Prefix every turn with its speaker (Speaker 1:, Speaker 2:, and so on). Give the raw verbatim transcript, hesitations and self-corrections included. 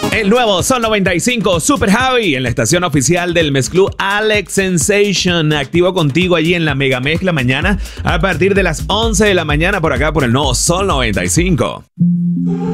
Speaker 1: El nuevo Sol noventa y cinco Super Javi en la estación oficial del mezclú Alex Sensation. Activo contigo allí en la mega mezcla mañana a partir de las once de la mañana por acá por el nuevo Sol noventa y cinco.